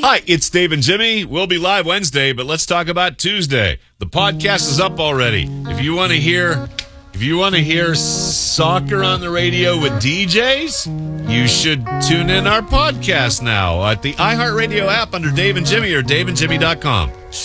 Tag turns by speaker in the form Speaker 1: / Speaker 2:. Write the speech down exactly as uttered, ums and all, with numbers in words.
Speaker 1: Hi, it's Dave and Jimmy. We'll be live Wednesday, but let's talk about Tuesday. The podcast is up already. If you want to hear, if you want to hear soccer on the radio with D Js, you should tune in our podcast now at the iHeartRadio app under Dave and Jimmy or dave and jimmy dot com.